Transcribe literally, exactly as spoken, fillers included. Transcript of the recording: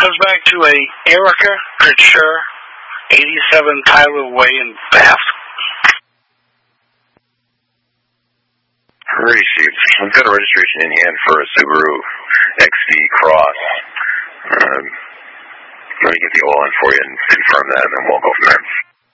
comes back to a Erica Couture, eighty-seven Tyler Way in Bath. Received. We've got a registration in hand for a Subaru X V Cross. Um, let me get the oil in for you and confirm that, and then we'll go from there.